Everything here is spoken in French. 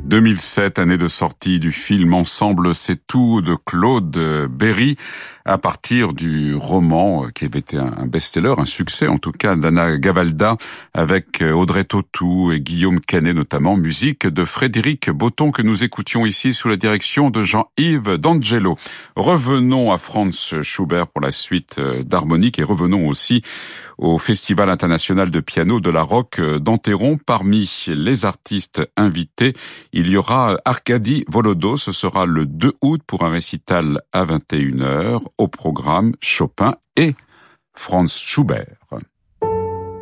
2007, année de sortie du film Ensemble c'est tout de Claude Berry, à partir du roman qui avait été un best-seller, un succès en tout cas, d'Anna Gavalda, avec Audrey Tautou et Guillaume Canet notamment, musique de Frédéric Botton que nous écoutions ici sous la direction de Jean-Yves D'Angelo. Revenons à Franz Schubert pour la suite d'harmonique et revenons aussi au Festival international de piano de la Roque d'Enterron. Parmi les artistes invités, il y aura Arkady Volodo. Ce sera le 2 août pour un récital à 21h. Au programme, Chopin et Franz Schubert.